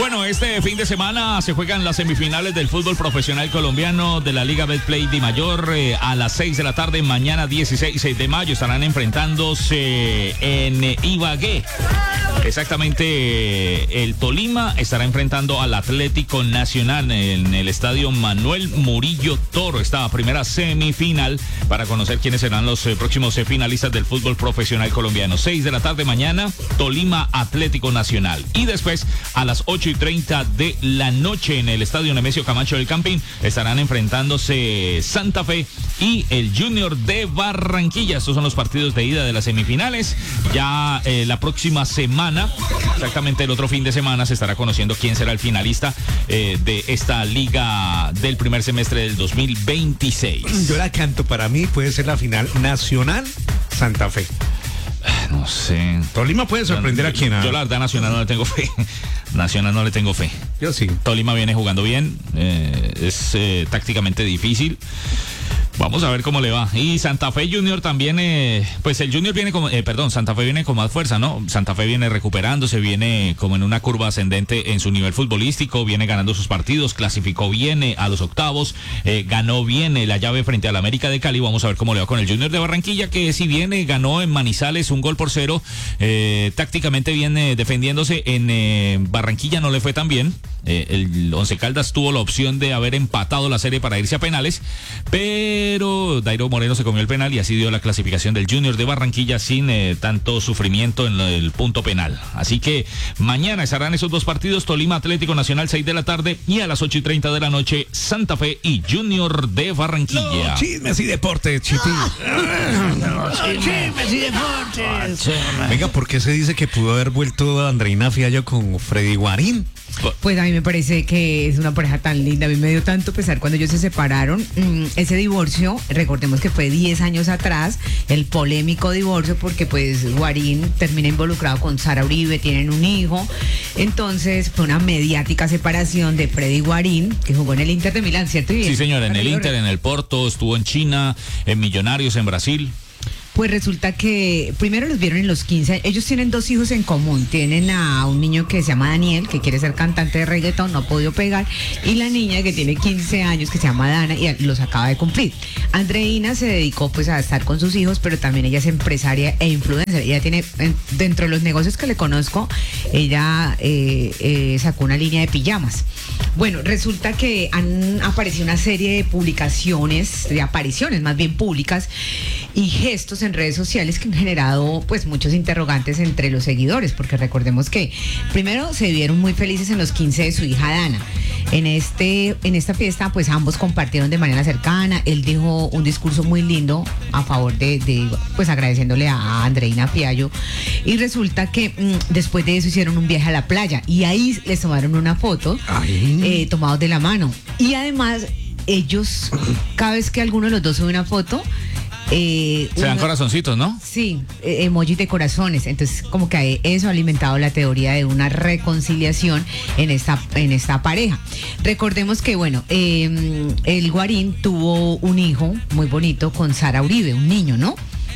Bueno, este fin de semana se juegan las semifinales del fútbol profesional colombiano de la Liga Betplay Di Mayor a las 6 de la tarde. Mañana 16 de mayo estarán enfrentándose en Ibagué. Exactamente, el Tolima estará enfrentando al Atlético Nacional en el estadio Manuel Murillo Toro. Esta primera semifinal para conocer quiénes serán los próximos finalistas del fútbol profesional colombiano. 6 de la tarde mañana, Tolima Atlético Nacional. Y después a las 8:30 de la noche en el estadio Nemesio Camacho del Campín estarán enfrentándose Santa Fe y el Junior de Barranquilla. Estos son los partidos de ida de las semifinales. Ya la próxima semana, exactamente el otro fin de semana, se estará conociendo quién será el finalista de esta liga del primer semestre del 2026. Yo la canto, para mí puede ser la final Nacional Santa Fe. No sé. Tolima puede sorprender a quien. Yo la verdad Nacional no le tengo fe. Nacional no le tengo fe. Yo sí. Tolima viene jugando bien. Es tácticamente difícil. Vamos a ver cómo le va. Y Santa Fe Junior también, pues el Junior viene Santa Fe viene con más fuerza, ¿no? Santa Fe viene recuperándose, viene como en una curva ascendente en su nivel futbolístico, viene ganando sus partidos, clasificó bien a los octavos, ganó bien la llave frente al América de Cali. Vamos a ver cómo le va con el Junior de Barranquilla, que si bien ganó en Manizales 1-0, tácticamente viene defendiéndose. En Barranquilla no le fue tan bien. El Once Caldas tuvo la opción de haber empatado la serie para irse a penales, pero Dairo Moreno se comió el penal y así dio la clasificación del Junior de Barranquilla sin tanto sufrimiento en el punto penal. Así que mañana estarán esos dos partidos: Tolima Atlético Nacional 6 de la tarde y a las 8:30 de la noche Santa Fe y Junior de Barranquilla. No, chismes y deportes, Chiti. Chismes y deportes. Venga, ¿por qué se dice que pudo haber vuelto Andreina Fiallo con Freddy Guarín? Pues a mí me parece que es una pareja tan linda. A mí me dio tanto pesar cuando ellos se separaron. Ese divorcio, recordemos que fue 10 años atrás, el polémico divorcio, porque pues Guarín termina involucrado con Sara Uribe, tienen un hijo. Entonces fue una mediática separación de Freddy Guarín, que jugó en el Inter de Milán, ¿cierto? Sí, señora, en el Inter, en el Porto, estuvo en China, en Millonarios, en Brasil. Pues resulta que primero los vieron en los 15. Ellos tienen 2 hijos en común. Tienen a un niño que se llama Daniel, que quiere ser cantante de reggaetón, no ha podido pegar, y la niña que tiene 15 años, que se llama Dana, y los acaba de cumplir. Andreina se dedicó pues a estar con sus hijos, pero también ella es empresaria e influencer. Ella tiene, dentro de los negocios que le conozco, ella sacó una línea de pijamas. Bueno, resulta que han aparecido una serie de publicaciones, de apariciones más bien públicas, y gestos en redes sociales que han generado pues muchos interrogantes entre los seguidores, porque recordemos que primero se vieron muy felices en los 15 de su hija Dana. En esta fiesta pues ambos compartieron de manera cercana. Él dijo un discurso muy lindo a favor de pues agradeciéndole a Andreina Fiallo, y resulta que después de eso hicieron un viaje a la playa y ahí les tomaron una foto tomados de la mano, y además ellos, cada vez que alguno de los dos sube una foto, se dan corazoncitos, ¿no? Sí, emojis de corazones. Entonces, como que eso ha alimentado la teoría de una reconciliación en esta pareja. Recordemos que, bueno, el Guarín tuvo un hijo muy bonito con Sara Uribe, un niño, ¿no?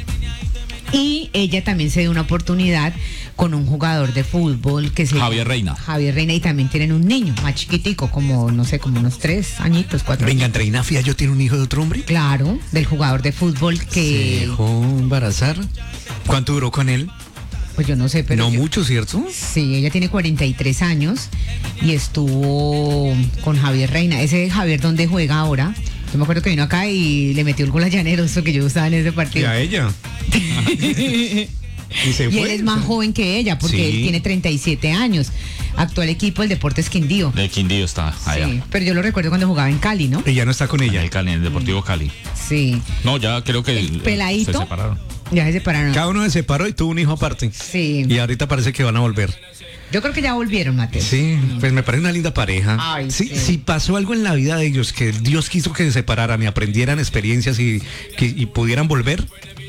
Y ella también se dio una oportunidad con un jugador de fútbol que se Javier Reina, y también tienen un niño más chiquitico, como no sé, como unos 3 añitos, 4 años. Venga, Andreina Fiallo tiene un hijo de otro hombre. Claro, del jugador de fútbol que... ¿Se dejó embarazar? ¿Cuánto duró con él? Pues yo no sé, pero... No mucho, ¿cierto? Sí, ella tiene 43 años y estuvo con Javier Reina. Ese Javier, ¿dónde juega ahora? Yo me acuerdo que vino acá y le metió el gol a Llaneros, eso que yo estaba en ese partido. ¿Y a ella? Y él es más joven que ella, porque él tiene 37 años. Actual equipo del Deportes Quindío. De Quindío está allá. Sí, pero yo lo recuerdo cuando jugaba en Cali, ¿no? Ella no está con ella. En el Cali, en el Deportivo Cali. Sí. No, ya creo que el peladito, se separaron. Ya se separaron. Cada uno se separó y tuvo un hijo aparte. Sí. Y ahorita parece que van a volver. Yo creo que ya volvieron, Mateo. Sí, pues me parece una linda pareja. Ay, sí, sí. Si pasó algo en la vida de ellos, que Dios quiso que se separaran y aprendieran experiencias y pudieran volver,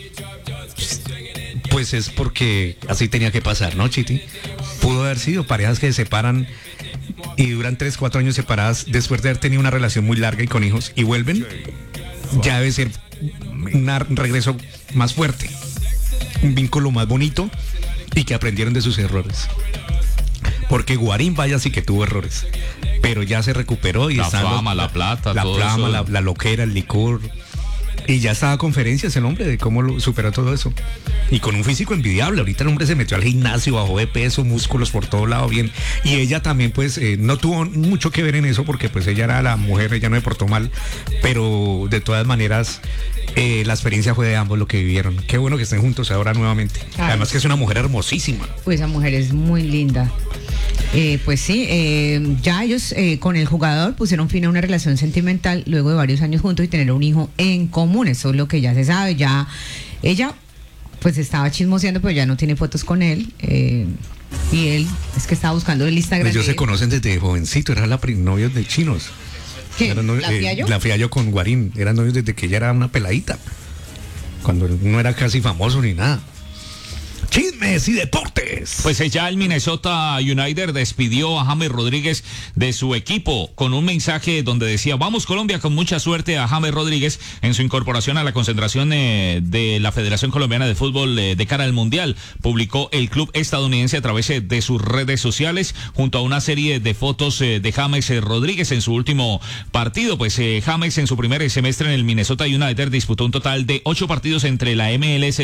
pues es porque así tenía que pasar, ¿no, Chiti? Pudo haber sido parejas que se separan y duran 3, 4 años separadas después de haber tenido una relación muy larga y con hijos y vuelven. Ya debe ser un regreso más fuerte, un vínculo más bonito y que aprendieron de sus errores. porque Guarín vaya sí que tuvo errores, pero ya se recuperó y La está fama, la plata, la todo flama, eso. la loquera, el licor. Y ya estaba a conferencias el hombre de cómo lo superó todo eso. Y con un físico envidiable. Ahorita el hombre se metió al gimnasio, bajó de peso, músculos por todo lado bien. Y ella también pues no tuvo mucho que ver en eso porque pues ella era la mujer, ella no se portó mal. Pero de todas maneras la experiencia fue de ambos lo que vivieron. Qué bueno que estén juntos ahora nuevamente. Claro. Además que es una mujer hermosísima. Pues esa mujer es muy linda. Pues sí, ya ellos con el jugador pusieron fin a una relación sentimental luego de varios años juntos y tener un hijo en común. Eso es lo que ya se sabe. Ya ella pues estaba chismoseando, pero ya no tiene fotos con él. Y él es que estaba buscando el Instagram. Ellos de se él. conocen desde jovencito, eran novios de chinos. ¿Quién? Eran ¿La Fiallo? La Fiallo con Guarín, eran novios desde que ella era una peladita. Cuando no era casi famoso ni nada. Chismes y deportes. Pues ya el Minnesota United despidió a James Rodríguez de su equipo con un mensaje donde decía: vamos Colombia, con mucha suerte a James Rodríguez en su incorporación a la concentración de la Federación Colombiana de Fútbol de cara al Mundial. Publicó el club estadounidense a través de sus redes sociales junto a una serie de fotos de James Rodríguez en su último partido. Pues James en su primer semestre en el Minnesota United disputó un total de 8 partidos entre la MLS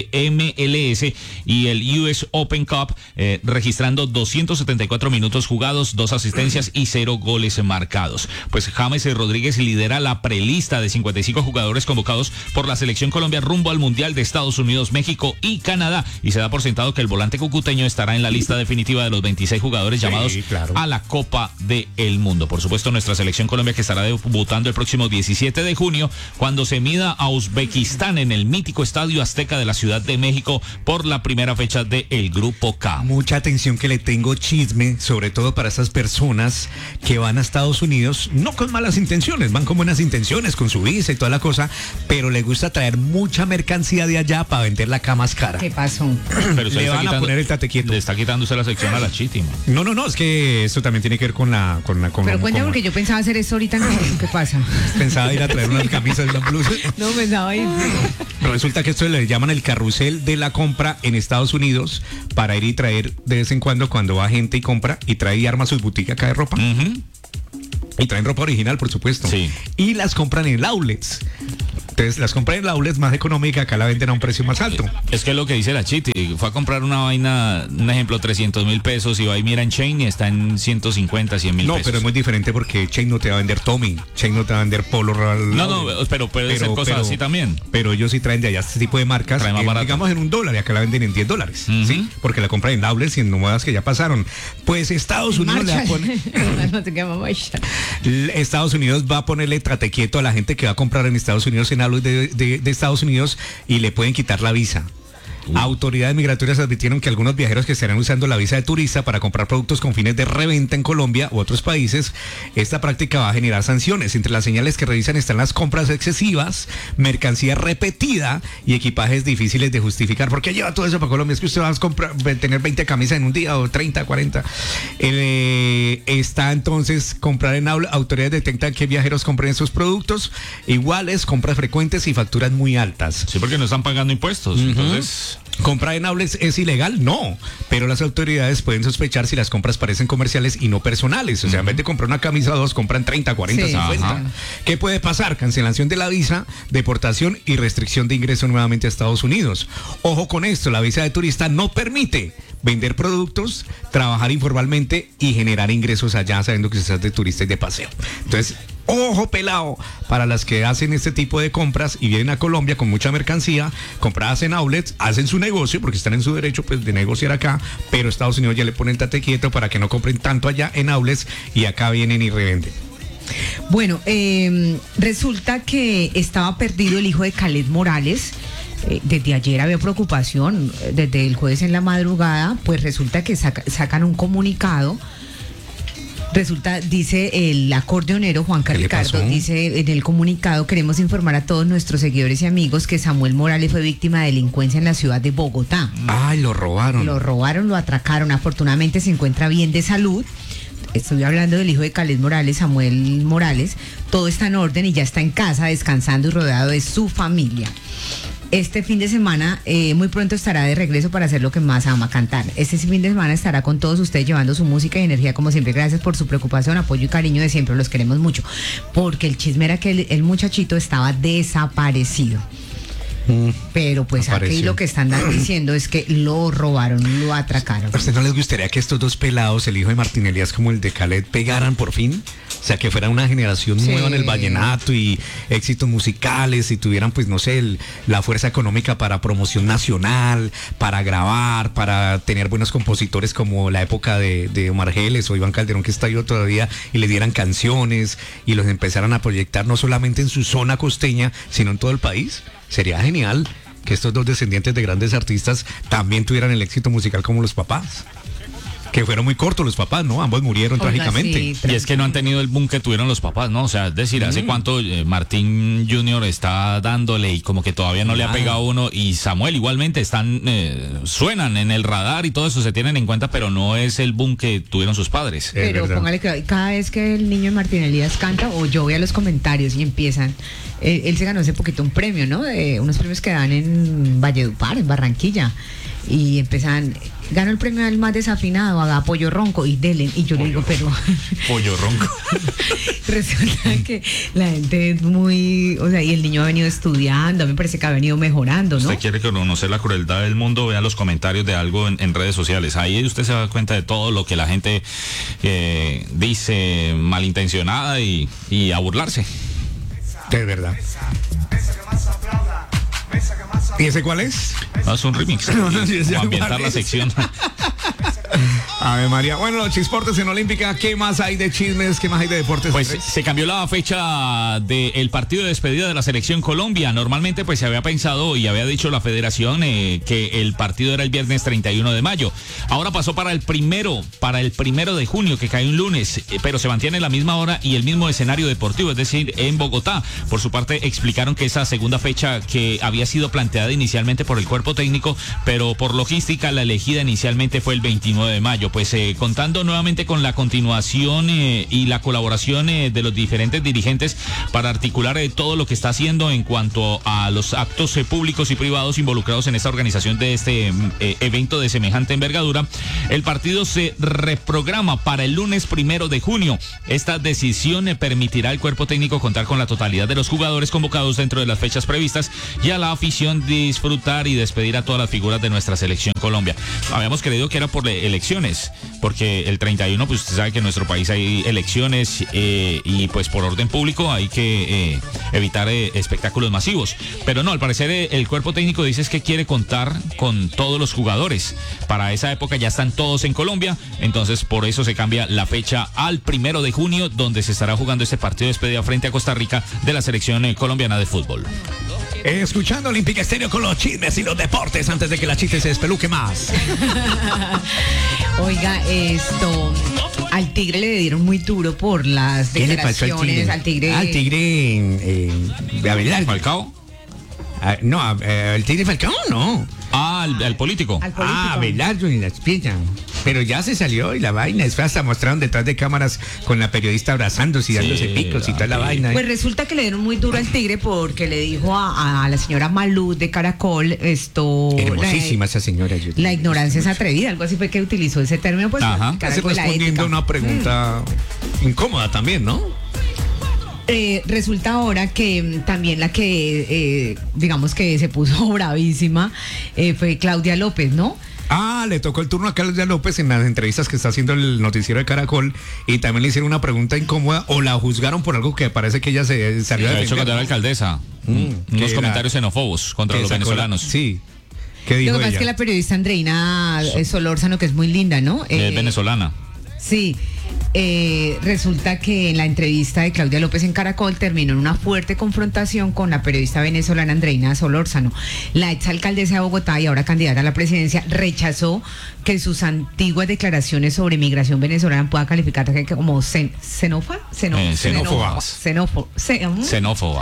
y el US Open Cup, registrando 274 minutos jugados, 2 asistencias y 0 goles marcados. Pues James Rodríguez lidera la prelista de 55 jugadores convocados por la Selección Colombia rumbo al Mundial de Estados Unidos, México y Canadá, y se da por sentado que el volante cucuteño estará en la lista definitiva de los 26 jugadores llamados a la Copa del Mundo. Por supuesto, nuestra Selección Colombia, que estará debutando el próximo 17 de junio cuando se mida a Uzbekistán en el mítico Estadio Azteca de la Ciudad de México por la primera fecha del Grupo K. Mucha atención que le tengo, chisme, sobre todo para esas personas que van a Estados Unidos, no con malas intenciones, van con buenas intenciones, con su visa y toda la cosa, pero le gusta traer mucha mercancía de allá para venderla acá más cara. ¿Qué pasó? Pero usted Le van a poner el tate quieto. Le está quitando usted la sección a la Chiti, man. No, es que esto también tiene que ver con la... Pero cuéntame, porque yo pensaba hacer eso ahorita, no, ¿qué pasa? Pensaba ir a traer unas camisas y unas blusas. No, pensaba ir. Resulta que esto le llaman el carrusel de la compra en Estados Unidos, para ir y traer de vez en cuando va gente y compra y trae y arma sus boutiques acá de ropa. Y traen ropa original, por supuesto. Sí. Y las compran en outlets. Entonces las compran en outlets más económica, acá la venden a un precio más alto. Es que es lo que dice la Chiti. Fue a comprar una vaina, un ejemplo, 300,000 pesos, y va y mira en Chain y está en 150, 100,000 No, pesos. pero es muy diferente porque Chain no te va a vender Tommy, Chain no te va a vender Polo Real. No, pero puede ser cosas así también. Pero ellos sí traen de allá este tipo de marcas, Trae más barato. digamos en $1, y acá la venden en $10, ¿sí? Porque la compran en outlets y en modas que ya pasaron. Pues Estados Unidos le va a poner... Estados Unidos va a ponerle trate quieto a la gente que va a comprar en Estados Unidos en outlets de Estados Unidos, y le pueden quitar la visa. Autoridades migratorias advirtieron que algunos viajeros que estarán usando la visa de turista para comprar productos con fines de reventa en Colombia u otros países, esta práctica va a generar sanciones. Entre las señales que revisan están las compras excesivas, mercancía repetida y equipajes difíciles de justificar. ¿Por qué lleva todo eso para Colombia? Es que usted va a tener 20 camisas en un día o 30, 40. Está entonces comprar en aula. Autoridades detectan que viajeros compren esos productos iguales, compras frecuentes y facturas muy altas. Sí, porque no están pagando impuestos. Entonces... ¿Comprar en outlets es ilegal? No, pero las autoridades pueden sospechar si las compras parecen comerciales y no personales. O sea, en vez de comprar una camisa o dos, compran 30, 40, Sí, 50. ajá. ¿Qué puede pasar? Cancelación de la visa, deportación y restricción de ingreso nuevamente a Estados Unidos. Ojo con esto, la visa de turista no permite vender productos, trabajar informalmente y generar ingresos allá, sabiendo que estás de turista y de paseo. Entonces, ojo pelado para las que hacen este tipo de compras y vienen a Colombia con mucha mercancía, compradas en outlets, hacen su negocio porque están en su derecho pues de negociar acá, pero Estados Unidos ya le pone el tate quieto para que no compren tanto allá en outlets y acá vienen y revenden. Bueno, resulta que estaba perdido el hijo de Khaled Morales. Desde ayer había preocupación, desde el jueves en la madrugada, pues resulta que sacan un comunicado. Resulta, dice el acordeonero Juan ¿Qué le Ricardo, pasó? dice en el comunicado: queremos informar a todos nuestros seguidores y amigos que Samuel Morales fue víctima de delincuencia en la ciudad de Bogotá. Ay, lo robaron. Lo robaron, lo atracaron, afortunadamente se encuentra bien de salud. Estoy hablando del hijo de Khaled Morales, Samuel Morales. Todo está en orden y ya está en casa descansando y rodeado de su familia. este fin de semana, muy pronto estará de regreso para hacer lo que más ama, cantar. Este fin de semana estará con todos ustedes llevando su música y energía como siempre. Gracias por su preocupación, apoyo y cariño de siempre, los queremos mucho. Porque el chisme era que el muchachito estaba desaparecido. Pero pues aquí lo que están diciendo es que lo robaron, lo atracaron. ¿A usted no les gustaría que estos dos pelados, el hijo de Martín Elías como el de Khaled, pegaran por fin? O sea, que fuera una generación nueva en el vallenato y éxitos musicales y tuvieran, pues no sé, la fuerza económica para promoción nacional, para grabar, para tener buenos compositores como la época de Omar Geles o Iván Calderón, que está vivo todavía, y le dieran canciones y los empezaran a proyectar no solamente en su zona costeña, sino en todo el país. Sería genial que estos dos descendientes de grandes artistas también tuvieran el éxito musical como los papás. Que fueron muy cortos los papás, ¿no? Ambos murieron trágicamente. Sí, y es que no han tenido el boom que tuvieron los papás, ¿no? O sea, es decir, hace cuánto Martín Jr. está dándole y como que todavía no le ha pegado uno, y Samuel igualmente suenan en el radar y todo eso, se tienen en cuenta, pero no es el boom que tuvieron sus padres. Pero póngale que cada vez que el niño de Martín Elías canta, o yo voy a los comentarios y empiezan, él se ganó hace poquito un premio, ¿no? De unos premios que dan en Valledupar, en Barranquilla. Y empiezan, ganó el premio al más desafinado, haga pollo ronco y dele. Y yo le digo, pero pollo ronco. Resulta que la gente es muy, o sea, y el niño ha venido estudiando, me parece que ha venido mejorando, ¿no? Usted quiere conocer la crueldad del mundo, vea los comentarios de algo en redes sociales. Ahí usted se da cuenta de todo lo que la gente dice malintencionada y a burlarse. De verdad. ¿Y ese cuál es? No, es un remix. Ambientar la sección. Ave María. Bueno, los chisportes en Olímpica, ¿qué más hay de chismes? ¿Qué más hay de deportes? Pues se cambió la fecha del partido de despedida de la selección Colombia. Normalmente pues se había pensado y había dicho la federación que el partido era el viernes 31 de mayo. Ahora pasó para el primero de junio, que cae un lunes, pero se mantiene la misma hora y el mismo escenario deportivo, es decir, en Bogotá. Por su parte explicaron que esa segunda fecha, que había sido planteada inicialmente por el cuerpo técnico, pero por logística la elegida inicialmente fue el 29 de mayo. Pues contando nuevamente con la continuación y la colaboración de los diferentes dirigentes para articular todo lo que está haciendo en cuanto a los actos públicos y privados involucrados en esta organización de este evento de semejante envergadura, el partido se reprograma para el lunes 1 de junio. Esta decisión permitirá al cuerpo técnico contar con la totalidad de los jugadores convocados dentro de las fechas previstas y a la afición disfrutar y despedir a todas las figuras de nuestra selección Colombia. Habíamos creído que era por elecciones, porque el 31, pues usted sabe que en nuestro país hay elecciones y pues por orden público hay que evitar espectáculos masivos. Pero no, al parecer el cuerpo técnico dice es que quiere contar con todos los jugadores. Para esa época ya están todos en Colombia, entonces por eso se cambia la fecha al 1 de junio, donde se estará jugando este partido de despedida frente a Costa Rica de la selección colombiana de fútbol. Escuchando Olímpica Estéreo con los chismes y los deportes antes de que la chiste se despeluque más. Oiga, al Tigre le dieron muy duro por las declaraciones. Al Tigre de Abelardo. ¿Falcao? No, el Tigre Falcao no. Al político. Abelardo y las piezas. Pero ya se salió y la vaina. Es hasta mostraron detrás de cámaras con la periodista abrazándose y dándose picos y toda la vaina. Pues resulta que le dieron muy duro al Tigre porque le dijo a la señora Malú de Caracol hermosísima esa señora. La ignorancia es atrevida, algo así fue que utilizó ese término, pues. Ajá. Respondiendo a una pregunta incómoda también, ¿no? Resulta ahora que también la que digamos que se puso bravísima fue Claudia López, ¿no? Le tocó el turno a Claudia López en las entrevistas que está haciendo el noticiero de Caracol, y también le hicieron una pregunta incómoda o la juzgaron por algo que parece que ella se salió a defender. De hecho, cuando era alcaldesa, unos comentarios xenófobos contra los venezolanos. Sí. ¿Qué dijo ella? Lo que pasa es que la periodista Andreina Solórzano, que es muy linda, ¿no? Es venezolana. Sí. Resulta que en la entrevista de Claudia López en Caracol terminó en una fuerte confrontación con la periodista venezolana Andreina Solórzano. La exalcaldesa de Bogotá y ahora candidata a la presidencia rechazó que sus antiguas declaraciones sobre migración venezolana puedan calificarse como xenófobas.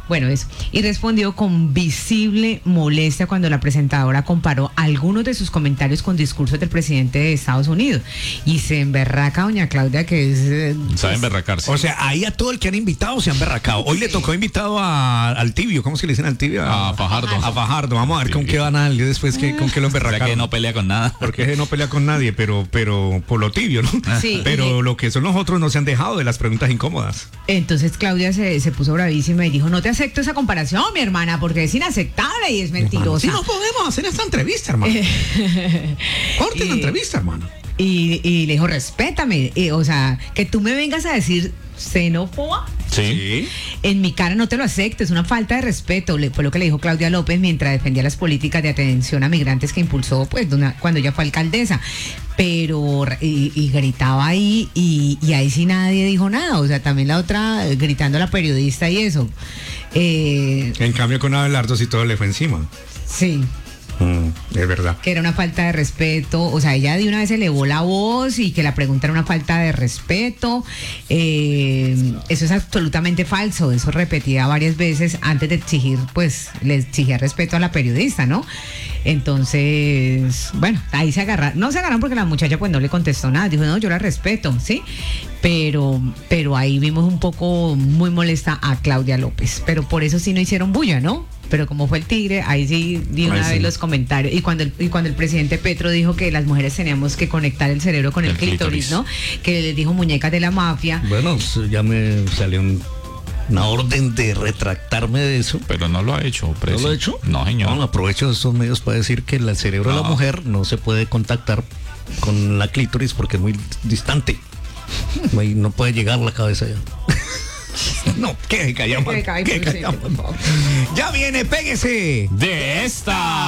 Bueno, eso. Y respondió con visible molestia cuando la presentadora comparó algunos de sus comentarios con discursos del presidente de Estados Unidos. Y se emberraca doña Claudia, que es... Sabe emberracarse. O sea, ahí a todo el que han invitado se han berracado. Hoy le tocó invitado al tibio. ¿Cómo se le dicen al tibio? A Fajardo. A Fajardo. Vamos a ver con qué van a salir después, con qué lo O sea emberracaron. que no pelea con nada. Porque no pelea con nadie, pero por lo tibio, ¿no? Sí, pero lo que son los otros no se han dejado de las preguntas incómodas. Entonces Claudia se puso bravísima y dijo, no te acepto esa comparación, mi hermana, porque es inaceptable y es mentirosa. Sí, no podemos hacer esta entrevista, hermano. Corte la entrevista, hermano. Y le dijo, respétame, o sea, que tú me vengas a decir xenófoba. Sí. En mi cara no te lo acepto, es una falta de respeto, fue lo que le dijo Claudia López mientras defendía las políticas de atención a migrantes que impulsó pues cuando ella fue alcaldesa. Pero, y gritaba ahí, y ahí sí nadie dijo nada, o sea, también la otra gritando a la periodista y eso. En cambio con Abelardo sí todo le fue encima. Sí. Es verdad. Que era una falta de respeto, o sea, ella de una vez elevó la voz y que la pregunta era una falta de respeto. Eso es absolutamente falso, eso repetía varias veces antes de exigir, pues, le exigía respeto a la periodista, ¿no? Entonces, bueno, ahí se agarraron, no se agarraron porque la muchacha pues no le contestó nada, dijo, no, yo la respeto, ¿sí? Pero ahí vimos un poco muy molesta a Claudia López, pero por eso sí no hicieron bulla, ¿no? Pero como fue el tigre, ahí sí di una vez los comentarios. Y cuando el presidente Petro dijo que las mujeres teníamos que conectar el cerebro con el clítoris, ¿no? Que les dijo muñecas de la mafia. Bueno, ya me salió una orden de retractarme de eso. Pero no lo ha hecho, preso. ¿No lo ha hecho? No, señor. Bueno, aprovecho estos medios para decir que el cerebro de la mujer no se puede contactar con la clítoris porque es muy distante. No puede llegar la cabeza ya. No, que callamos. Que callamos, Ya viene, péguese. De esta.